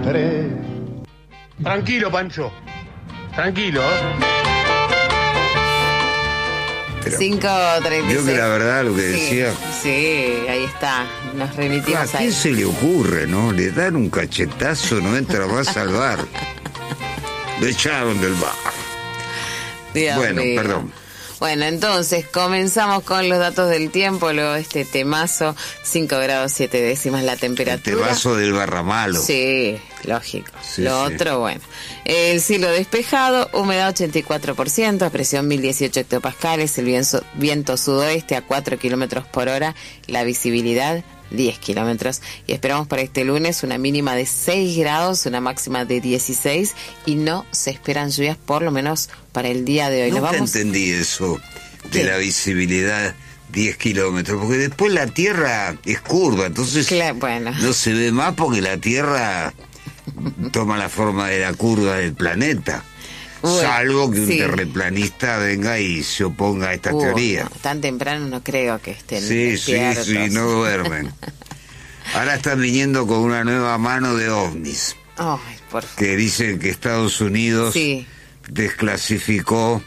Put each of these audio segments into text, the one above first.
tres. Tranquilo, Pancho. Tranquilo, ¿eh? 5:36. Yo que la verdad lo que Sí, decía. sí, ahí está. Nos remitimos ¿A quién ahí. se le ocurre, no? Le dan un cachetazo, no entra más al bar. Lo echaron del bar. Dios Bueno, mío. perdón. Bueno, entonces comenzamos con los datos del tiempo, luego este temazo, 5 grados 7 décimas la temperatura. Este vaso del Barramalo. Sí, lógico. Sí, Lo sí. otro, bueno. El cielo despejado, humedad 84%, presión 1018 hectopascales, el viento sudoeste a 4 kilómetros por hora, la visibilidad 10 kilómetros. Y esperamos para este lunes una mínima de 6 grados, una máxima de 16 y no se esperan lluvias por lo menos para el día de hoy. Nunca Nos vamos. entendí eso de ¿Qué? la visibilidad 10 kilómetros, porque después la Tierra es curva, entonces Bueno. no se ve más porque la Tierra toma la forma de la curva del planeta. Bueno, Salvo que un sí. terraplanista venga y se oponga a esta teoría. No, tan temprano no creo que estén Sí, despiertos. no duermen. Ahora están viniendo con una nueva mano de ovnis, Ay, por favor. que dicen que Estados Unidos Sí. desclasificó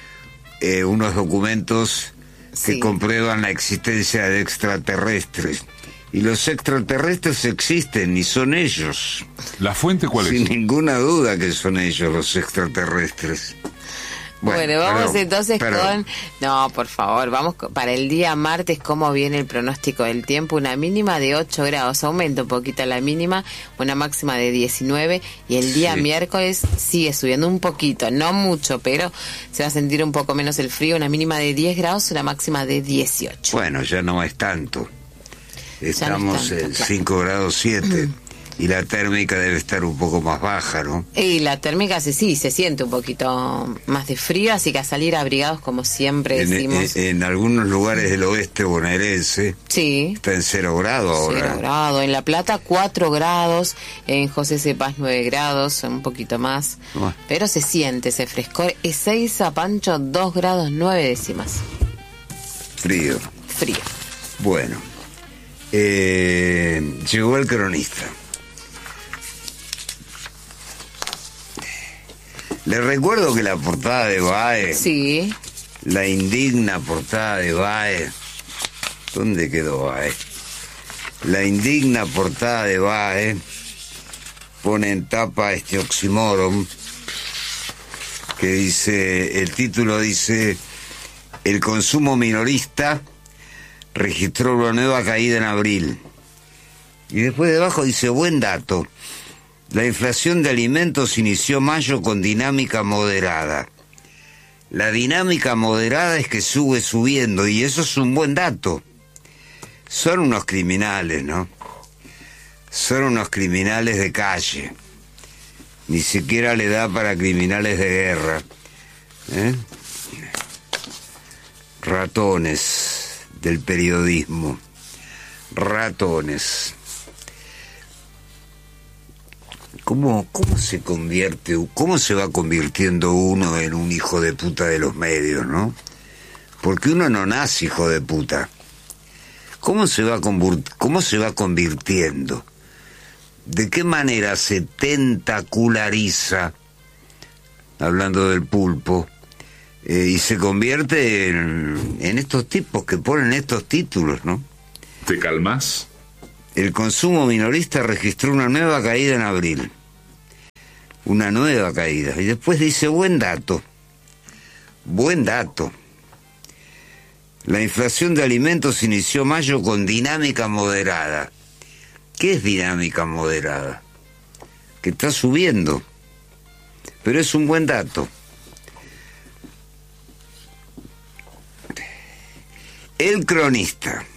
unos documentos que Sí. comprueban la existencia de extraterrestres. Y los extraterrestres existen y son ellos. ¿La fuente cuál Sin es? ninguna duda que son ellos los extraterrestres. Bueno, vamos perdón, entonces perdón. con... No, por favor, vamos para el día martes, ¿cómo viene el pronóstico del tiempo? Una mínima de 8 grados, aumenta un poquito la mínima, una máxima de 19, y el día Sí. miércoles sigue subiendo un poquito, no mucho, pero se va a sentir un poco menos el frío, una mínima de 10 grados, una máxima de 18. Bueno, ya no es tanto. Ya Estamos no es tanto, en claro. 5 grados 7 y la térmica debe estar un poco más baja, ¿no? Y la térmica sí, se siente un poquito más de frío, así que a salir abrigados como siempre decimos. En algunos lugares del oeste bonaerense Sí. está en 0 grados ahora. 0 grados, en La Plata 4 grados, en José Cepaz 9 grados, un poquito más, Bueno. pero se siente ese frescor. Ezeiza, Pancho, 2 grados 9 décimas, Frío. frío. Bueno, llegó el cronista. Les recuerdo que la portada de BAE, Sí, la indigna portada de BAE, ¿dónde quedó BAE? La indigna portada de BAE pone en tapa este oxímoron que dice, el título dice, el consumo minorista registró una nueva caída en abril. Y después debajo dice, buen dato, la inflación de alimentos inició mayo con dinámica moderada. La dinámica moderada es que sube subiendo y eso es un buen dato. Son unos criminales, ¿no? Son unos criminales de calle. Ni siquiera le da para criminales de guerra. ¿Eh? Ratones del periodismo. Ratones. ¿Cómo se convierte, cómo se va convirtiendo uno en un hijo de puta de los medios, no? Porque uno no nace hijo de puta. ¿Cómo se va convirtiendo? ¿De qué manera se tentaculariza, hablando del pulpo, y se convierte en estos tipos que ponen estos títulos, ¿no? ¿Te calmas? El consumo minorista registró una nueva caída en abril. Una nueva caída. Y después dice, buen dato. Buen dato. La inflación de alimentos inició mayo con dinámica moderada. ¿Qué es dinámica moderada? Que está subiendo. Pero es un buen dato. El cronista.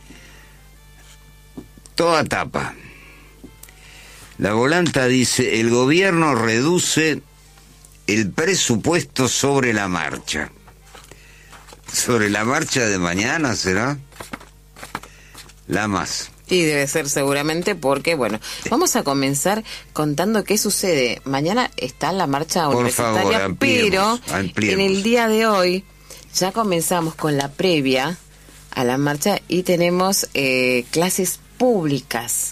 Toda tapa. La volanta dice, el gobierno reduce el presupuesto sobre la marcha. ¿Sobre la marcha de mañana será? La más. y debe ser seguramente porque, bueno, vamos a comenzar contando qué sucede. Mañana está la marcha Por universitaria, favor, ampliemos, pero ampliemos. en el día de hoy ya comenzamos con la previa a la marcha y tenemos clases públicas.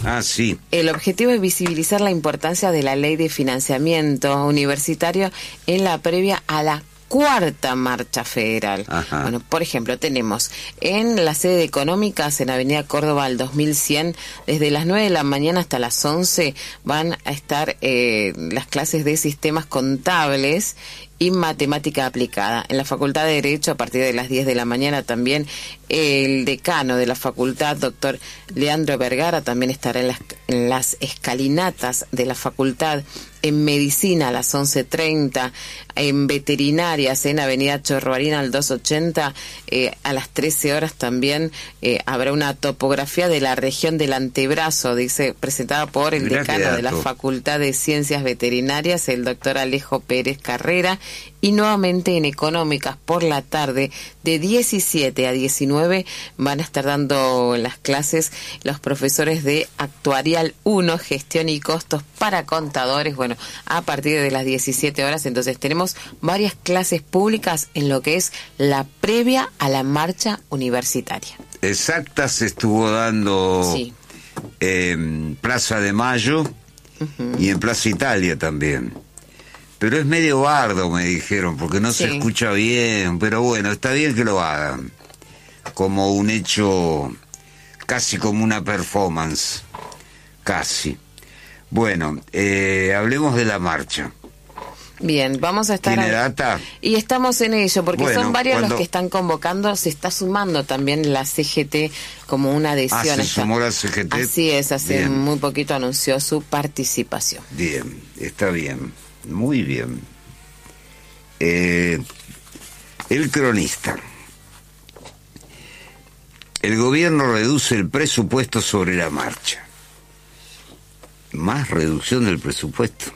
Ah, sí. El objetivo es visibilizar la importancia de la ley de financiamiento universitario en la previa a la cuarta marcha federal. Ajá. Bueno, por ejemplo, tenemos en la sede de Económicas, en Avenida Córdoba al 2100, desde las 9 de la mañana hasta las 11 van a estar las clases de sistemas contables y matemática aplicada. En la Facultad de Derecho, a partir de las 10 de la mañana, también el decano de la facultad, doctor Leandro Vergara, también estará en las escalinatas de la facultad. En Medicina a las 11:30, en Veterinarias en Avenida Chorrobarina al 280, a las 13 horas también habrá una topografía de la región del antebrazo, dice, presentada por el Mirá decano de la qué dato. Facultad de Ciencias Veterinarias, el doctor Alejo Pérez Carrera, y nuevamente en Económicas por la tarde, de 17 a 19, van a estar dando las clases los profesores de Actuarial 1, Gestión y Costos para Contadores, bueno, a partir de las 17 horas. Entonces tenemos varias clases públicas en lo que es la previa a la marcha universitaria. Exacta se estuvo dando Sí. en Plaza de Mayo y en Plaza Italia también. Pero es medio bardo, me dijeron, porque no se Sí. escucha bien. Pero bueno, está bien que lo hagan. Como un hecho, casi como una performance. Casi. Bueno, hablemos de la marcha. Bien, vamos a estar... ¿Tiene data? Y estamos en ello, porque Bueno, son varios cuando- los que están convocando. Se está sumando también la CGT como una adhesión. Ah, se Está- sumó la CGT. Así es, hace Bien. muy poquito anunció su participación. Bien, está bien, muy bien. El cronista. El gobierno reduce el presupuesto sobre la marcha. Más reducción del presupuesto.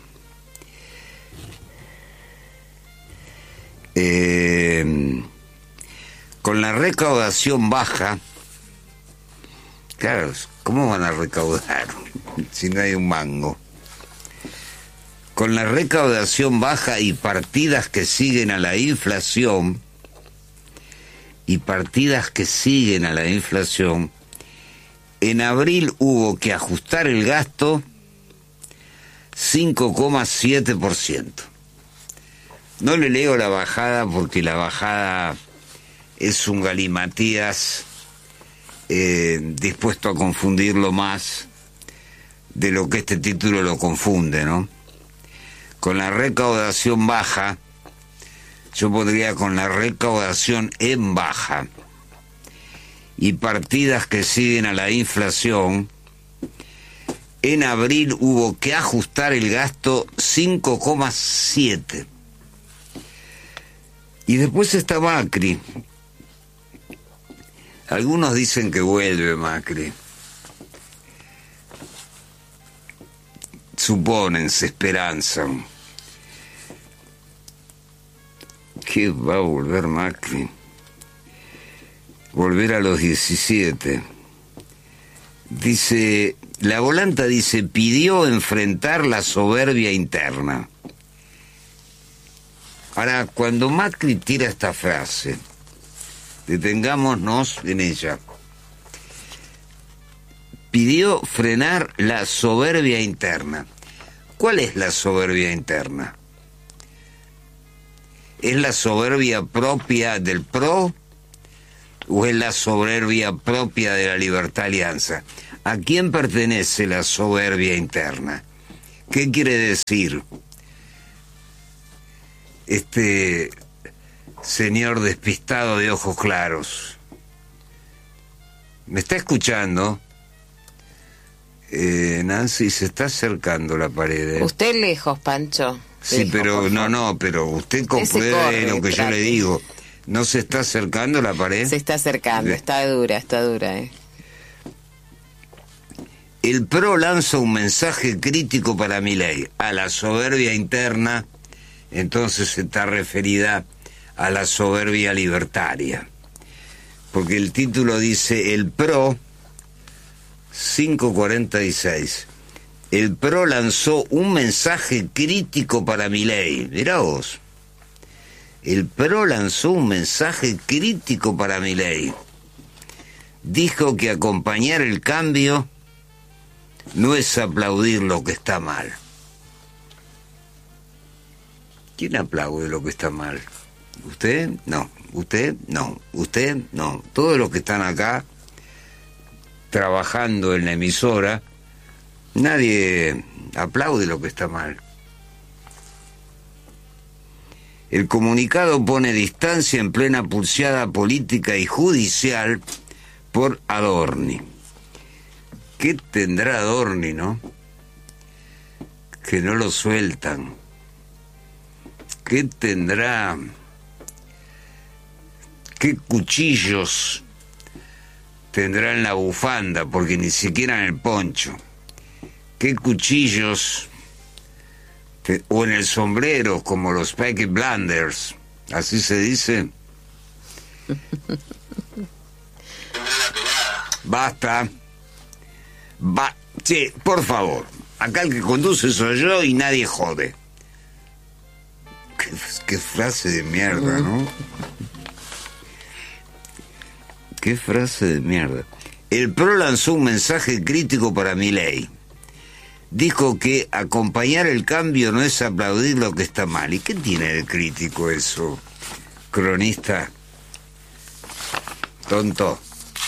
Con la recaudación baja, claro, ¿cómo van a recaudar si no hay un mango? Con la recaudación baja y partidas que siguen a la inflación, en abril hubo que ajustar el gasto 5,7%. No le leo la bajada porque la bajada es un galimatías dispuesto a confundirlo más de lo que este título lo confunde, ¿no? Con la recaudación baja, yo pondría con la recaudación en baja y partidas que siguen a la inflación, en abril hubo que ajustar el gasto 5,7%. Y después está Macri. Algunos dicen que vuelve Macri. Suponen, se esperanzan. ¿Qué va a volver Macri? Volver a los 17. Dice, la volanta dice, pidió enfrentar la soberbia interna. Ahora, cuando Macri tira esta frase, detengámonos en ella. Pidió frenar la soberbia interna. ¿Cuál es la soberbia interna? ¿Es la soberbia propia del PRO o es la soberbia propia de la Libertad Alianza? ¿A quién pertenece la soberbia interna? ¿Qué quiere decir? Este señor despistado de ojos claros. ¿Me está escuchando? Nancy, se está acercando la pared. Usted lejos, Pancho. Sí, Lejos, pero por favor. no, pero usted se compruebe corre, lo que yo trate. le digo. ¿No se está acercando la pared? Se está acercando, Bien. está dura. El PRO lanza un mensaje crítico para Milei a la soberbia interna, entonces está referida a la soberbia libertaria. Porque el título dice, el PRO, 546, el PRO lanzó un mensaje crítico para Milei. Mirá vos. El PRO lanzó un mensaje crítico para Milei. Dijo que acompañar el cambio no es aplaudir lo que está mal. ¿Quién aplaude lo que está mal? ¿Usted? No. ¿Usted? No. ¿Usted? No. Todos los que están acá trabajando en la emisora, nadie aplaude lo que está mal. El comunicado pone distancia en plena pulseada política y judicial por Adorni. ¿Qué tendrá Adorni, no? Que no lo sueltan. ¿Qué tendrá? ¿Qué cuchillos tendrá en la bufanda? Porque ni siquiera en el poncho. ¿Qué cuchillos? O en el sombrero, como los Peaky Blinders, así se dice. Basta. Sí, por favor. Acá el que conduce soy yo y nadie jode. Qué frase de mierda, ¿no? Qué frase de mierda. El PRO lanzó un mensaje crítico para Milei. Dijo que acompañar el cambio no es aplaudir lo que está mal. ¿Y qué tiene de crítico eso, cronista? Tonto,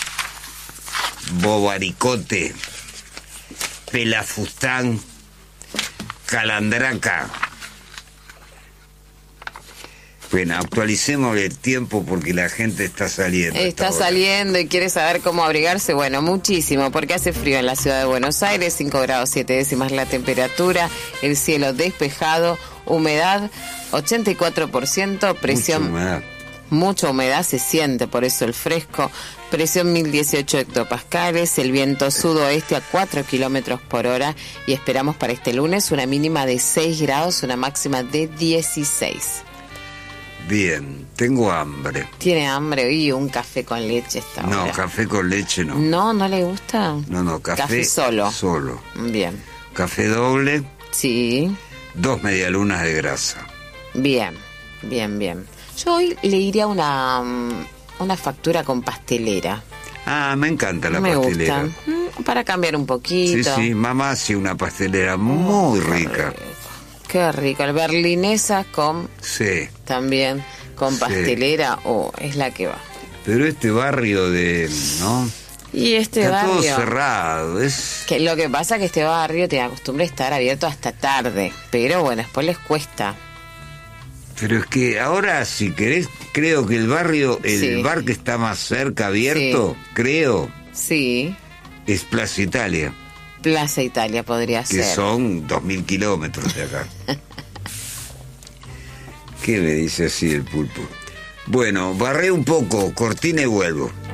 bobaricote, pelafustán, calandraca. Bueno, actualicemos el tiempo porque la gente está saliendo. Está saliendo y quiere saber cómo abrigarse. Bueno, muchísimo, porque hace frío en la ciudad de Buenos Aires, 5 grados 7 décimas la temperatura, el cielo despejado, humedad 84%, presión... Mucha humedad se siente, por eso el fresco, presión 1018 hectopascales, el viento sudoeste a 4 kilómetros por hora y esperamos para este lunes una mínima de 6 grados, una máxima de 16. Bien, tengo hambre. ¿Tiene hambre? Y un café con leche esta hora. No, café con leche no. ¿No? ¿No le gusta? No, café solo. Solo. Bien. Café doble. Sí. 2 medialunas de grasa. Bien. Yo hoy le iría una factura con pastelera. Ah, me encanta la me pastelera. Gusta. Para cambiar un poquito. Sí, mamá hacía una pastelera muy rica. Qué rico, el berlinesa con... Sí. También con pastelera, es la que va. Pero este barrio ¿no? Y este está barrio... todo cerrado, Que lo que pasa es que este barrio tiene la costumbre de estar abierto hasta tarde, pero bueno, después les cuesta. Pero es que ahora, si querés, creo que el barrio, el bar que está más cerca abierto, creo... Sí. Es Plaza Italia. Plaza Italia podría ser. Que son 2000 kilómetros de acá. ¿Qué me dice así el pulpo? Bueno, barré un poco, cortina y vuelvo.